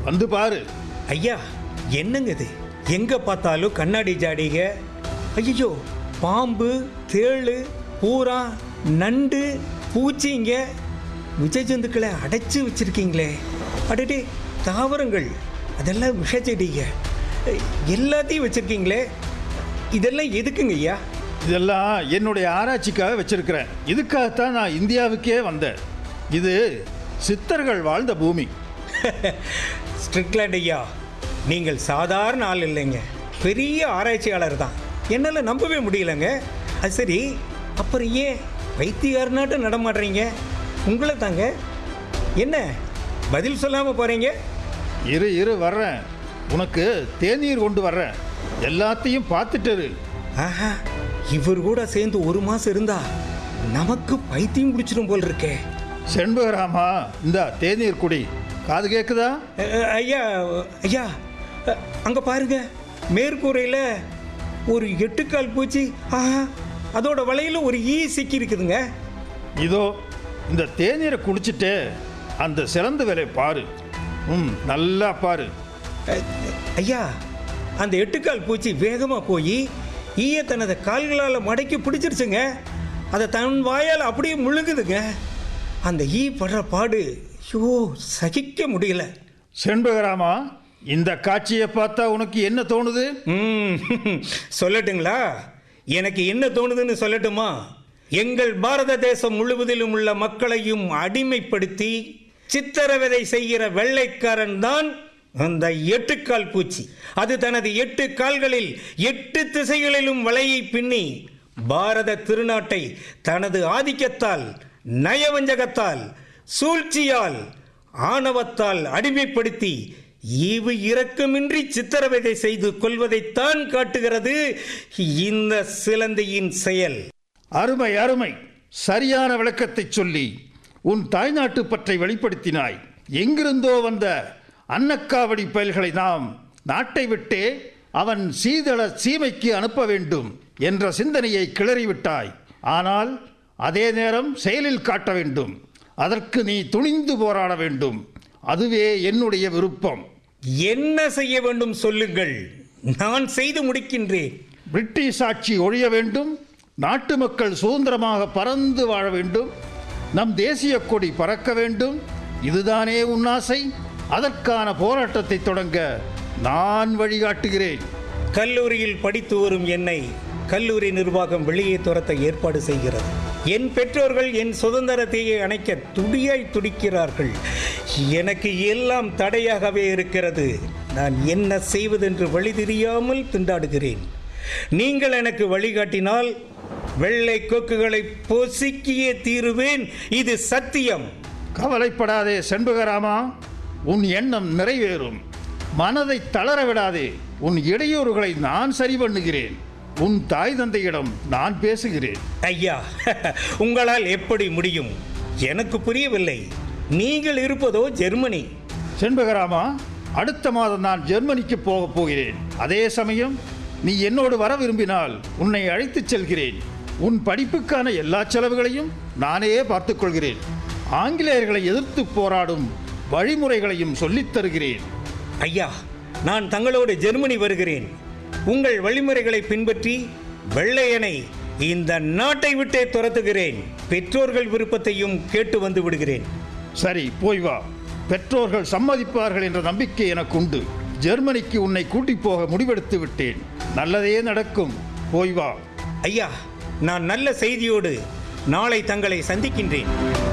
வந்து பாரு. ஐயா, என்னங்க இது? எங்க பார்த்தாலும் கண்ணாடி ஜாடிக, ஐயோ பாம்பு, தேளு, பூரா, நண்டு, பூச்சிங்க, விஷ ஜந்துக்களை அடைச்சி வச்சிருக்கீங்களே. அடடே, தாவரங்கள், அதெல்லாம் விஷ செடிங்க, எல்லாத்தையும் வச்சிருக்கீங்களே. இதெல்லாம் எதுக்குங்க ஐயா? இதெல்லாம் என்னுடைய ஆராய்ச்சிக்காக வச்சிருக்கிறேன். இதுக்காகத்தான் நான் இந்தியாவுக்கே வந்தேன். இது சித்தர்கள் வாழ்ந்த பூமி. ஸ்ட்ரிக்லாண்ட் ஐயா, நீங்கள் சாதாரண ஆள் இல்லைங்க, பெரிய ஆராய்ச்சியாளர் தான். என்னால் நம்பவே முடியலைங்க. அது சரி, அப்புறம் ஏன் வைத்தியார்னாட்டும் நடமாடுறீங்க? உங்களை தாங்க. என்ன பதில் சொல்லாமல் போகிறீங்க? இரு வர்றேன். உனக்கு தேநீர் கொண்டு வர்றேன். எல்லாத்தையும் பார்த்துட்டு. ஆஹா, இவர் கூட சேர்ந்து 1 மாதம் இருந்தா நமக்கு பைத்தியம் பிடிச்சிடும் போல் இருக்கே. செண்பகராமா, இந்த தேநீர் குடி. காது கேட்குதா? ஐயா ஐயா, அங்கே பாருங்க, மேற்கூரையில் ஒரு 8 கால் பூச்சி. ஆஹா, அதோட வலையில் ஒரு ஈ சிக்கி இருக்குதுங்க. இதோ இந்த தேநீரை குடிச்சிட்டு அந்த சிறந்த வேலை பாரு. நல்லா பாரு. ஐயா, அந்த 8 கால் பூச்சி வேகமாக போய் ஈய தனது கால்களால் மடக்கி பிடிச்சிருச்சுங்க. அதை தன் வாயால் அப்படியே முழுங்குதுங்க. அந்த ஈ படுற பாடு, ஐயோ, சகிக்க முடியல. செண்பகராமா, இந்த காட்சியை பார்த்தா உனக்கு என்ன தோணுது? சொல்லட்டுங்களா? எனக்கு என்ன தோணுதுன்னு சொல்லட்டுமா? எங்கள் பாரத தேசம் முழுவதிலும் உள்ள மக்களையும் அடிமைப்படுத்தி சித்திரவதை செய்கிற வெள்ளைக்காரன் தான் அந்த 8 கால் பூச்சி. அது தனது 8 கால்களில் 8 திசைகளிலும் வலையை பின்னி பாரத திருநாட்டை தனது ஆதிக்கத்தால், நயவஞ்சகத்தால், சூழ்ச்சியால், ஆணவத்தால் அடிமைப்படுத்தி ஈவு இரக்கமின்றி சித்திரவதை செய்து கொள்வதைத்தான் காட்டுகிறது இந்த சிலந்தியின் செயல். அருமை அருமை. சரியான விளக்கத்தை சொல்லி உன் தாய்நாட்டு பற்றை வெளிப்படுத்தினாய். எங்கிருந்தோ வந்த அன்னக்காவடி பயல்களை நாம் நாட்டை விட்டே அவன் சீதள சீமைக்கு அனுப்ப வேண்டும் என்ற சிந்தனையை கிளறிவிட்டாய். ஆனால் அதே நேரம் செயலில் காட்ட வேண்டும். அதற்கு நீ துணிந்து போராட வேண்டும். அதுவே என்னுடைய விருப்பம். என்ன செய்ய வேண்டும் சொல்லுங்கள், நான் செய்து முடிக்கின்றேன். பிரிட்டிஷ் ஆட்சி ஒழிய வேண்டும். நாட்டு மக்கள் சுதந்திரமாக பறந்து வாழ வேண்டும். நம் தேசிய கொடி பறக்க வேண்டும். இதுதானே உன் ஆசை? அதற்கான போராட்டத்தை தொடங்க நான் வழிகாட்டுகிறேன். கல்லூரியில் படித்து வரும் என்னை கல்லூரி நிர்வாகம் வெளியே துரத்த ஏற்பாடு செய்கிறது. என் பெற்றோர்கள் என் சுதந்திரத்தை அணைக்க துடியாய் துடிக்கிறார்கள். எனக்கு எல்லாம் தடையாகவே இருக்கிறது. நான் என்ன செய்வதென்று வழி தெரியாமல் திண்டாடுகிறேன். நீங்கள் எனக்கு வழிகாட்டினால் வெள்ளை கொக்குகளை பொசுக்கியே தீருவேன். இது சத்தியம். கவலைப்படாதே செண்பகராமா, உன் எண்ணம் நிறைவேறும். மனதை தளர விடாதே. உன் இடையூறுகளை நான் சரி பண்ணுகிறேன். உன் தாய் தந்தையிடம் நான் பேசுகிறேன். ஐயா, உங்களால் எப்படி முடியும்? எனக்கு புரியவில்லை. நீங்கள் இருப்பதோ ஜெர்மனி. செண்பகராமா, அடுத்த மாதம் நான் ஜெர்மனிக்கு போகப் போகிறேன். அதே சமயம் நீ என்னோடு வர விரும்பினால் உன்னை அழைத்துச் செல்கிறேன். உன் படிப்புக்கான எல்லா செலவுகளையும் நானே பார்த்துக் கொள்கிறேன். ஆங்கிலேயர்களை எதிர்த்து போராடும் வழிமுறைகளையும் சொல்லித் தருகிறேன். ஐயா, நான் தங்களோடு ஜெர்மனி வருகிறேன். உங்கள் வழிமுறைகளை பின்பற்றி வெள்ளையனை இந்த நாட்டை விட்டே துரத்துகிறேன். பெற்றோர்கள் விருப்பத்தையும் கேட்டு வந்து விடுகிறேன். சரி, போய் வா. பெற்றோர்கள் சம்மதிப்பார்கள் என்ற நம்பிக்கை எனக்கு உண்டு. ஜெர்மனிக்கு உன்னை கூட்டி போக முடிவெடுத்து விட்டேன். நல்லதே நடக்கும். போய் வா. ஐயா, நான் நல்ல செய்தியோடு நாளை தங்களை சந்திக்கின்றேன்.